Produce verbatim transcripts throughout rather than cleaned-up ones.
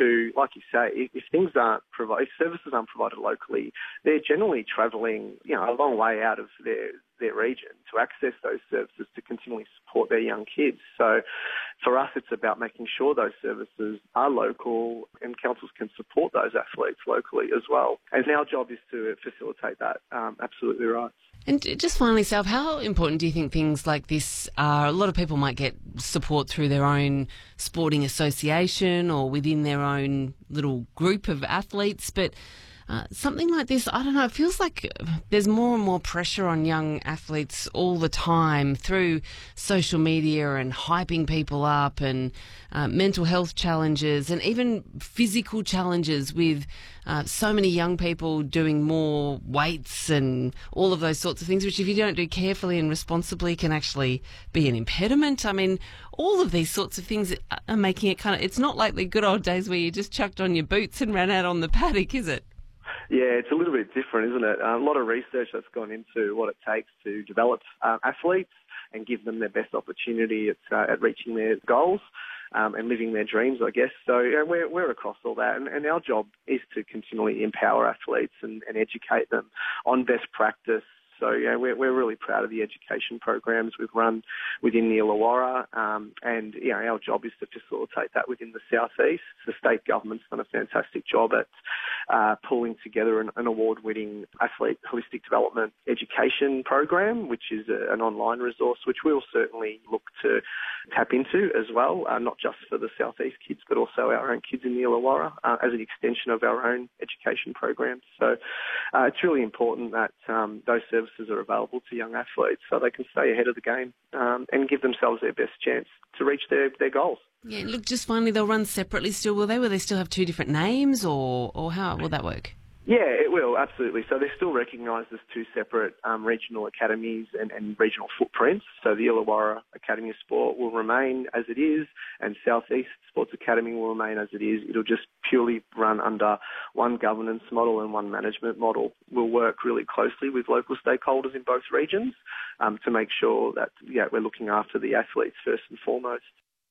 to, like you say, if, if things aren't provided, if services aren't provided locally, they're generally travelling, you know, a long way out of their their region to access those services to continually support their young kids. So for us, it's about making sure those services are local and councils can support those athletes locally as well. And our job is to facilitate that. Um, absolutely right. And just finally, Salv, how important do you think things like this are? A lot of people might get support through their own sporting association or within their own little group of athletes, but Uh, something like this, I don't know, it feels like there's more and more pressure on young athletes all the time through social media and hyping people up and uh, mental health challenges and even physical challenges with uh, so many young people doing more weights and all of those sorts of things, which if you don't do carefully and responsibly can actually be an impediment. I mean, all of these sorts of things are making it kind of, it's not like the good old days where you just chucked on your boots and ran out on the paddock, is it? Yeah, it's a little bit different, isn't it? Uh, a lot of research that's gone into what it takes to develop uh, athletes and give them their best opportunity at, uh, at reaching their goals um, and living their dreams, I guess. So yeah, we're, we're across all that, and, and our job is to continually empower athletes and, and educate them on best practice. So yeah, we're, we're really proud of the education programs we've run within the Illawarra, um, and you know, our job is to facilitate that within the southeast. The state government's done a fantastic job at uh, pulling together an, an award-winning athlete holistic development education program, which is a, an online resource which we'll certainly look to tap into as well, uh, not just for the southeast kids, but also our own kids in the Illawarra uh, as an extension of our own education programs. So uh, it's really important that um, those services are available to young athletes so they can stay ahead of the game um, and give themselves their best chance to reach their, their goals. Yeah, look, just finally, they'll run separately still, will they? Will they still have two different names, or, or how will that work? Yeah, it will, absolutely. So they're still recognised as two separate um, regional academies and, and regional footprints. So the Illawarra Academy of Sport will remain as it is, and South East Sports Academy will remain as it is. It'll just purely run under one governance model and one management model. We'll work really closely with local stakeholders in both regions um, to make sure that yeah, we're looking after the athletes first and foremost.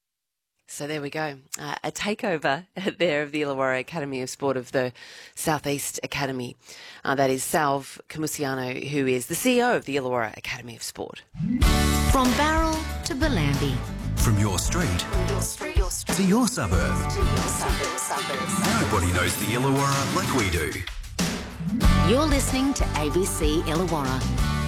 So there we go, uh, a takeover there of the Illawarra Academy of Sport of the South East Academy. Uh, that is Salv Kamusiano, who is the C E O of the Illawarra Academy of Sport. From Barrel to Bellambi. From your street, From your street, your street to your suburb. to your suburb, suburbs. Nobody knows the Illawarra like we do. You're listening to A B C Illawarra.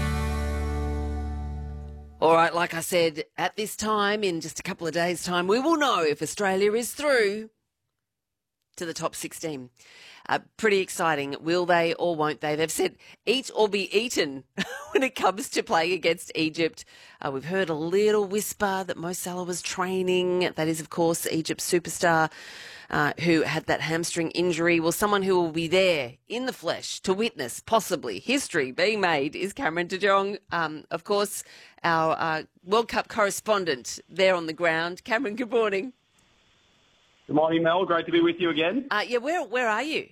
All right, like I said, at this time, in just a couple of days' time, we will know if Australia is through to the top sixteen. Uh, pretty exciting. Will they or won't they? They've said eat or be eaten when it comes to playing against Egypt. Uh, we've heard a little whisper that Mo Salah was training. That is, of course, Egypt's superstar uh, who had that hamstring injury. Well, someone who will be there in the flesh to witness, possibly, history being made is Cameron de Jong. Um, of course, our uh, World Cup correspondent there on the ground. Cameron, good morning. Good morning, Mel. Great to be with you again. Uh, yeah, where where are you?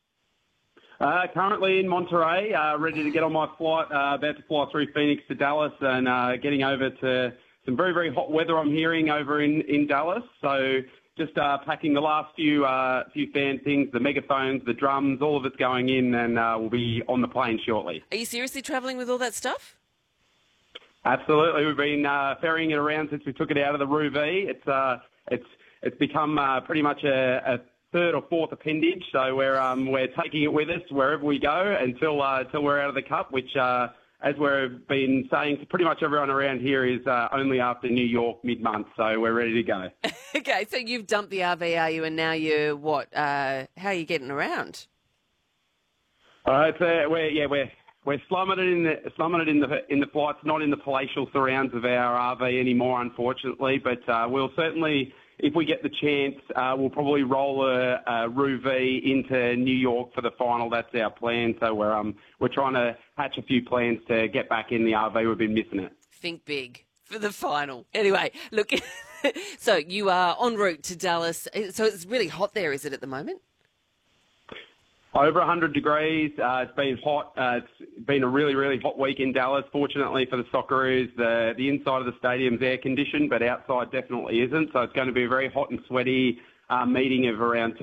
Uh, currently in Monterey, uh, ready to get on my flight, uh, about to fly through Phoenix to Dallas and uh, getting over to some very, very hot weather I'm hearing over in, in Dallas. So just uh, packing the last few uh, few fan things, the megaphones, the drums, all of it's going in, and uh, we'll be on the plane shortly. Are you seriously travelling with all that stuff? Absolutely. We've been uh, ferrying it around since we took it out of the R U V. It's uh, it's It's become uh, pretty much a, a third or fourth appendage, so we're um, we're taking it with us wherever we go until uh, until we're out of the cup, which, uh, as we've been saying to pretty much everyone around here, is uh, only after New York mid-month, so we're ready to go. Okay, so you've dumped the R V, are you, and now you're what? Uh, how are you getting around? Uh, it's, uh, we're, yeah, we're we're slumming it in the slumming it in the in the flights, not in the palatial surrounds of our R V anymore, unfortunately, but uh, we'll certainly. If we get the chance, uh, we'll probably roll a, a R U V into New York for the final. That's our plan. So we're um we're trying to hatch a few plans to get back in the R V. We've been missing it. Think big for the final. Anyway, look, so you are en route to Dallas. So it's really hot there, is it, at the moment? Over one hundred degrees. Uh, it's been hot. Uh, it's been a really, really hot week in Dallas. Fortunately for the Socceroos, the, the inside of the stadium's air conditioned, but outside definitely isn't. So it's going to be a very hot and sweaty uh, meeting of around